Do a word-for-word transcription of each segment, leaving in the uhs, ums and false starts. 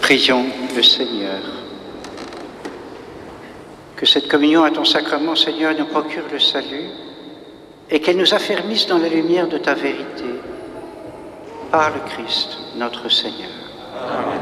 Prions le Seigneur. Que cette communion à ton sacrement, Seigneur, nous procure le salut et qu'elle nous affermisse dans la lumière de ta vérité, par le Christ, notre Seigneur. Amen.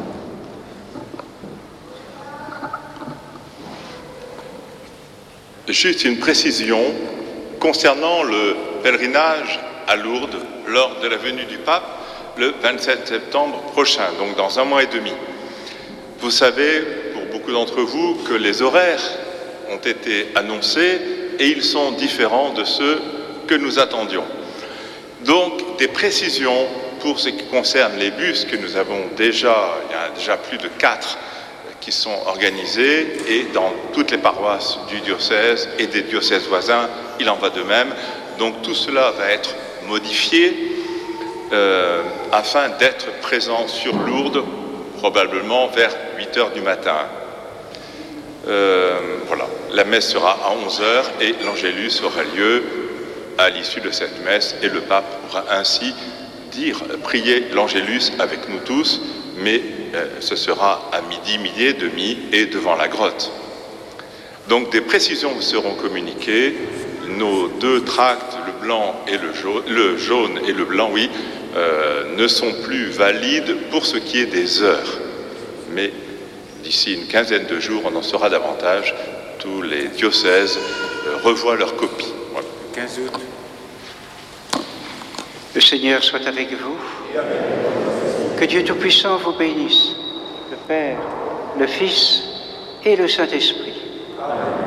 Juste une précision concernant le pèlerinage à Lourdes lors de la venue du pape le vingt-sept septembre prochain, donc dans un mois et demi. Vous savez, pour beaucoup d'entre vous, que les horaires ont été annoncés et ils sont différents de ceux que nous attendions. Donc, des précisions pour ce qui concerne les bus que nous avons déjà, il y a déjà plus de quatre qui sont organisés, et dans toutes les paroisses du diocèse et des diocèses voisins, il en va de même. Donc tout cela va être modifié euh, afin d'être présent sur Lourdes, probablement vers huit heures du matin. Euh, voilà, la messe sera à onze heures et l'Angélus aura lieu à l'issue de cette messe, et le pape pourra ainsi dire, prier l'Angélus avec nous tous, mais euh, ce sera à midi, midi et demi et devant la grotte. Donc des précisions vous seront communiquées. Nos deux tracts, le blanc et le jaune, le jaune et le blanc, oui, euh, ne sont plus valides pour ce qui est des heures. Mais d'ici une quinzaine de jours, on en saura davantage. Tous les diocèses euh, revoient leurs copies. Voilà. quinze août. Le Seigneur soit avec vous. Que Dieu Tout-Puissant vous bénisse, le Père, le Fils et le Saint-Esprit. Amen.